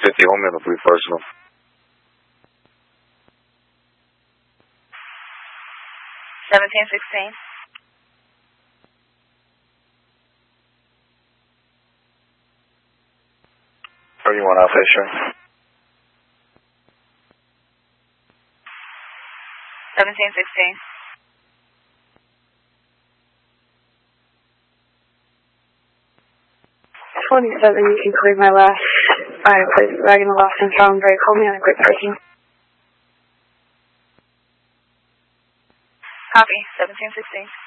50 home and a brief personal. $17.16. 31 Alpha Sure. 17.16. 27, you can clear my last place wagon the lost and found. Very call me on a quick parking. Copy, 17.16.